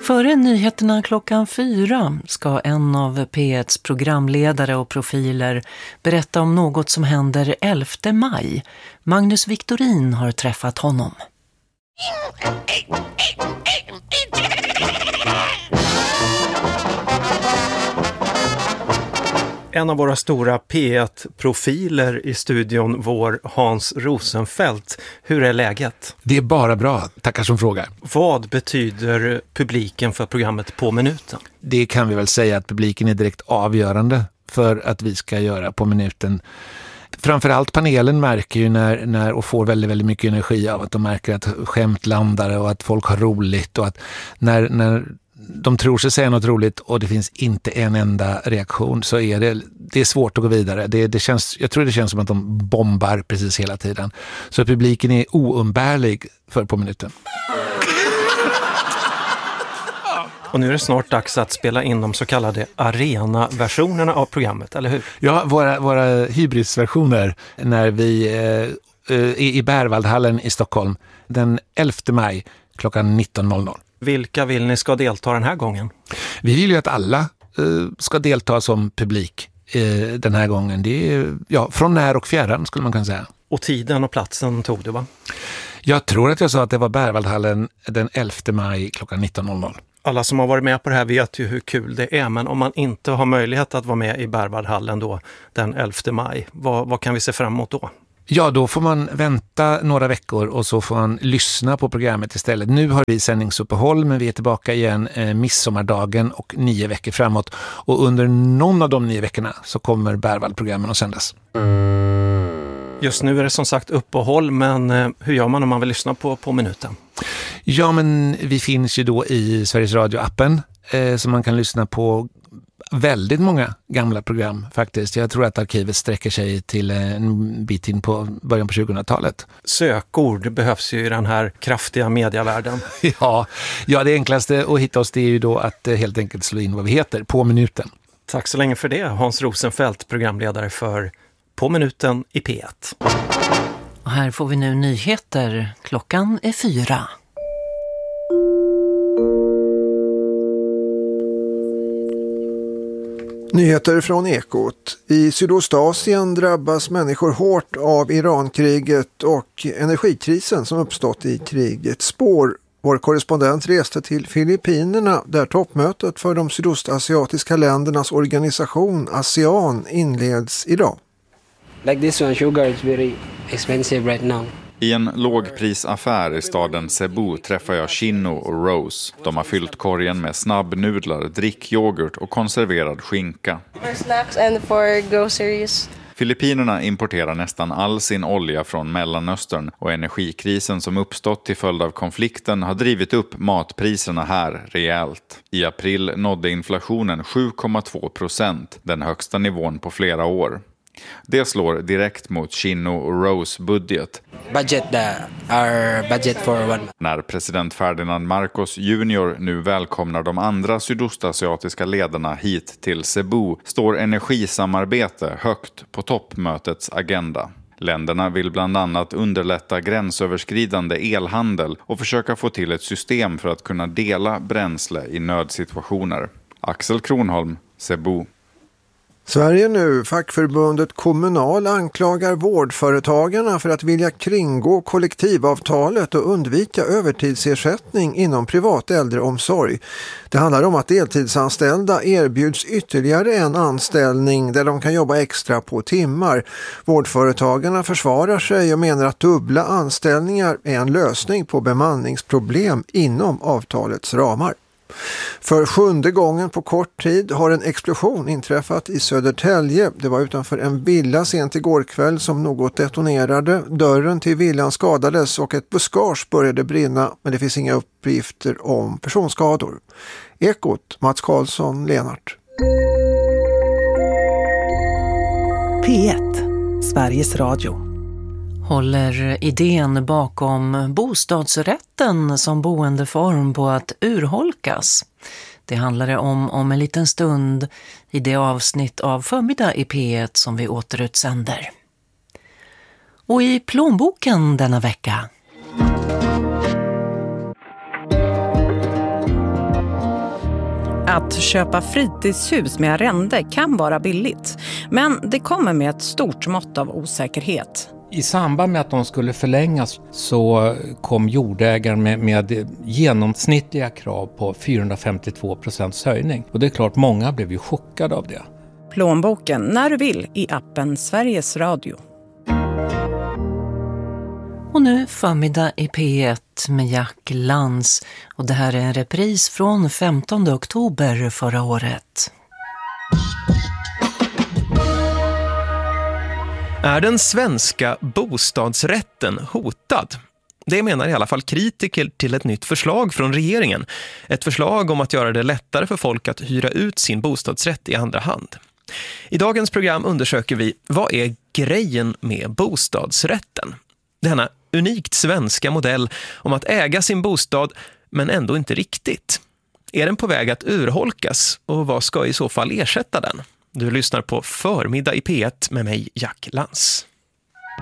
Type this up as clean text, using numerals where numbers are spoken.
Före nyheterna klockan 4 ska en av P1s programledare och profiler berätta om något som händer 11 maj. Magnus Victorin har träffat honom. En av våra stora P1-profiler i studion, vår Hans Rosenfeldt. Hur är läget? Det är bara bra, tackar som frågar. Vad betyder publiken för programmet På minuten? Det kan vi väl säga att publiken är direkt avgörande för att vi ska göra På minuten. Framförallt panelen märker ju när och får väldigt, väldigt mycket energi av att de märker att skämt landar och att folk har roligt och att när de tror sig säga något roligt och det finns inte en enda reaktion så är det är svårt att gå vidare. Jag tror det känns som att de bombar precis hela tiden. Så publiken är oumbärlig för På minuten. Och nu är det snart dags att spela in de så kallade arena-versionerna av programmet, eller hur? Ja, våra hybrisversioner när vi är i Berwaldhallen i Stockholm den 11 maj klockan 19.00. Vilka vill ni ska delta den här gången? Vi vill ju att alla ska delta som publik den här gången. Det är från när och fjärran skulle man kunna säga. Och tiden och platsen tog du, va? Jag tror att jag sa att det var Berwaldhallen den 11 maj klockan 19.00. Alla som har varit med på det här vet ju hur kul det är, men om man inte har möjlighet att vara med i Berwaldhallen då den 11 maj, vad kan vi se fram emot då? Ja, då får man vänta några veckor och så får man lyssna på programmet istället. Nu har vi sändningsuppehåll men vi är tillbaka igen midsommardagen och 9 veckor framåt. Och under någon av de 9 veckorna så kommer Berwald-programmen att sändas. Just nu är det som sagt uppehåll, men hur gör man om man vill lyssna på minuten? Ja, men vi finns ju då i Sveriges Radio-appen så man kan lyssna på väldigt många gamla program faktiskt. Jag tror att arkivet sträcker sig till en bit in på början på 2000-talet. Sökord behövs ju i den här kraftiga mediavärlden. Ja, det enklaste att hitta oss det är ju då att helt enkelt slå in vad vi heter, På minuten. Tack så länge för det, Hans Rosenfeldt, programledare för På minuten i P1. Och här får vi nu nyheter. Klockan är 4. Nyheter från Ekot. I Sydostasien drabbas människor hårt av Irankriget och energikrisen som uppstått i krigets spår. Vår korrespondent reste till Filippinerna där toppmötet för de sydostasiatiska ländernas organisation ASEAN inleds idag. Like this one, sugar is very expensive right now. I en lågprisaffär i staden Cebu träffar jag Chino och Rose. De har fyllt korgen med snabbnudlar, drickyoghurt och konserverad skinka. For snacks and for groceries. Filippinerna importerar nästan all sin olja från Mellanöstern och energikrisen som uppstått till följd av konflikten har drivit upp matpriserna här rejält. I april nådde inflationen 7,2%, den högsta nivån på flera år. Det slår direkt mot Chino och Rose budget. Our budget for one. När president Ferdinand Marcos Jr. nu välkomnar de andra sydostasiatiska ledarna hit till Cebu står energisamarbete högt på toppmötets agenda. Länderna vill bland annat underlätta gränsöverskridande elhandel och försöka få till ett system för att kunna dela bränsle i nödsituationer. Axel Kronholm, Cebu. Sverige nu, fackförbundet Kommunal anklagar vårdföretagarna för att vilja kringgå kollektivavtalet och undvika övertidsersättning inom privat äldreomsorg. Det handlar om att deltidsanställda erbjuds ytterligare en anställning där de kan jobba extra på timmar. Vårdföretagarna försvarar sig och menar att dubbla anställningar är en lösning på bemanningsproblem inom avtalets ramar. För 7:e gången på kort tid har en explosion inträffat i Södertälje. Det var utanför en villa sent igår kväll som något detonerade. Dörren till villan skadades och ett buskage började brinna, men det finns inga uppgifter om personskador. Ekot, Mats Karlsson, Lenart. P1, Sveriges Radio. Håller idén bakom bostadsrätten som boendeform på att urholkas? Det handlar det om en liten stund i det avsnitt av Förmiddag i P1 som vi återutsänder. Och i plånboken denna vecka. Att köpa fritidshus med arrende kan vara billigt, men det kommer med ett stort mått av osäkerhet. I samband med att de skulle förlängas så kom jordägaren med genomsnittliga krav på 452% höjning. Och det är klart, många blev ju chockade av det. Plånboken när du vill i appen Sveriges Radio. Och nu förmiddag i P1 med Jack Lantz. Och det här är en repris från 15 oktober förra året. Är den svenska bostadsrätten hotad? Det menar i alla fall kritiker till ett nytt förslag från regeringen. Ett förslag om att göra det lättare för folk att hyra ut sin bostadsrätt i andra hand. I dagens program undersöker vi, vad är grejen med bostadsrätten? Denna unikt svenska modell om att äga sin bostad men ändå inte riktigt. Är den på väg att urholkas och vad ska i så fall ersätta den? Du lyssnar på Förmiddag i P1 med mig, Jack Lantz.